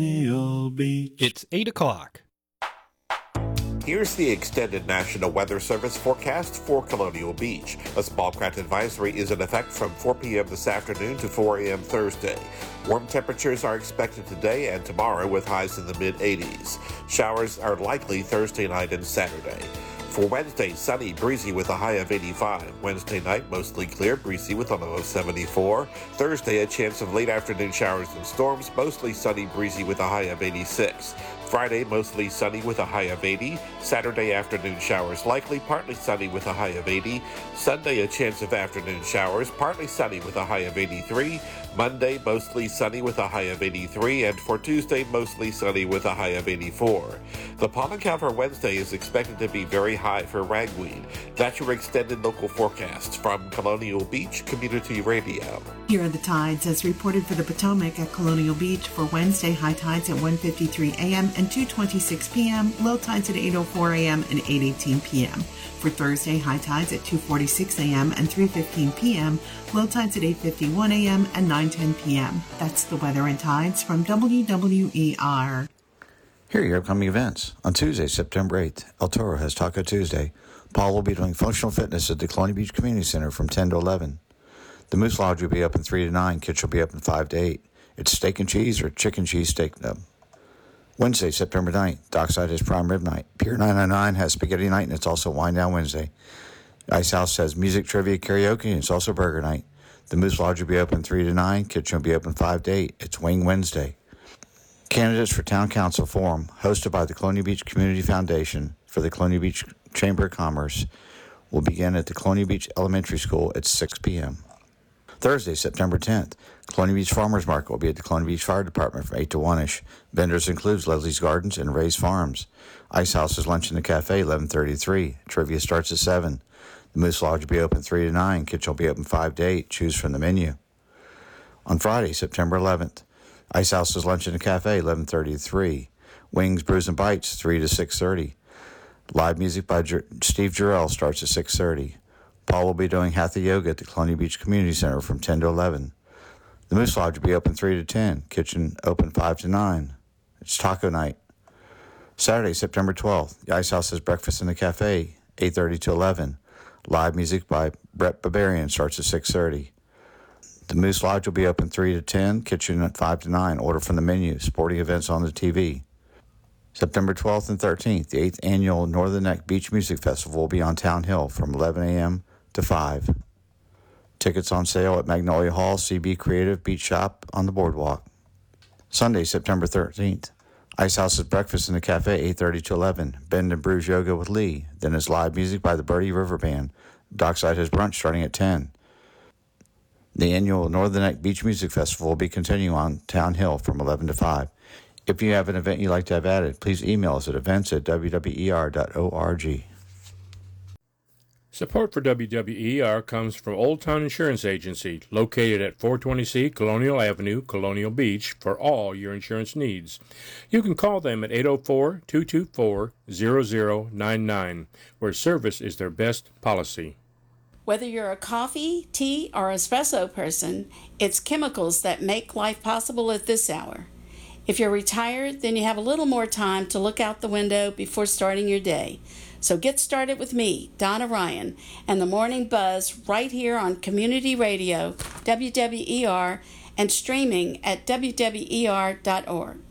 It's 8 o'clock. Here's the extended National Weather Service forecast for Colonial Beach. A small craft advisory is in effect from 4 p.m. this afternoon to 4 a.m. Thursday. Warm temperatures are expected today and tomorrow with highs in the mid-80s. Showers are likely Thursday night and Saturday. For Wednesday, sunny, breezy with a high of 85. Wednesday night, mostly clear, breezy with a low of 74. Thursday, a chance of late afternoon showers and storms, mostly sunny, breezy with a high of 86. Friday, mostly sunny with a high of 80. Saturday, afternoon showers likely, partly sunny with a high of 80. Sunday, a chance of afternoon showers, partly sunny with a high of 83. Monday, mostly sunny with a high of 83. And for Tuesday, mostly sunny with a high of 84. The pollen count for Wednesday is expected to be very high for ragweed. That's your extended local forecast from Colonial Beach Community Radio. Here are the tides as reported for the Potomac at Colonial Beach for Wednesday. High tides at 1:53 a.m. and 2:26 p.m. Low tides at 8:04 a.m. and 8:18 p.m. For Thursday, high tides at 2:46 a.m. and 3:15 p.m. Low tides at 8:51 a.m. and 9:10 p.m. That's the weather and tides from WWER. Here are your upcoming events. On Tuesday, September 8th, El Toro has Taco Tuesday. Paul will be doing functional fitness at the Colonial Beach Community Center from 10 to 11. The Moose Lodge will be open 3 to 9. Kitchen will be open 5 to 8. It's steak and cheese or chicken cheese steak nub. Wednesday, September 9th, Dockside has prime rib night. Pier 999 has spaghetti night, and it's also Wine Down Wednesday. Ice House has music, trivia, karaoke, and it's also burger night. The Moose Lodge will be open 3 to 9. Kitchen will be open 5 to 8. It's Wing Wednesday. Candidates for Town Council Forum, hosted by the Colonial Beach Community Foundation for the Colonial Beach Chamber of Commerce, will begin at the Colonial Beach Elementary School at 6 p.m. Thursday, September 10th, Colonial Beach Farmers Market will be at the Colonial Beach Fire Department from 8 to 1-ish. Vendors includes Leslie's Gardens and Ray's Farms. Ice House is lunch in the cafe, 11:33. Trivia starts at 7. The Moose Lodge will be open 3 to 9. Kitchen will be open 5 to 8. Choose from the menu. On Friday, September 11th, Ice House is lunch in the cafe, 11:33. Wings, Brews, and Bites, 3 to 6:30. Live music by Steve Jarrell starts at 6:30. Paul will be doing Hatha Yoga at the Colonial Beach Community Center from 10 to 11. The Moose Lodge will be open 3 to 10. Kitchen open 5 to 9. It's taco night. Saturday, September 12th, the Ice House has breakfast in the cafe, 8:30 to 11. Live music by Brett Barbarian starts at 6:30. The Moose Lodge will be open 3 to 10. Kitchen at 5 to 9. Order from the menu. Sporting events on the TV. September 12th and 13th, the 8th Annual Northern Neck Beach Music Festival will be on Town Hill from 11 a.m. to 5. Tickets on sale at Magnolia Hall, CB Creative Beach Shop on the Boardwalk. Sunday, September 13th, Ice House's breakfast in the cafe, 8:30 to 11. Bend and Brews Yoga with Lee. Then it's live music by the Birdie River Band. Dockside has brunch starting at 10. The annual Northern Neck Beach Music Festival will be continuing on Town Hill from 11 to 5. If you have an event you'd like to have added, please email us at events@wwer.org. Support for WWER comes from Old Town Insurance Agency, located at 420C Colonial Avenue, Colonial Beach, for all your insurance needs. You can call them at 804-224-0099, where service is their best policy. Whether you're a coffee, tea, or espresso person, it's chemicals that make life possible at this hour. If you're retired, then you have a little more time to look out the window before starting your day. So get started with me, Donna Ryan, and the Morning Buzz right here on Community Radio, WWER, and streaming at WWER.org.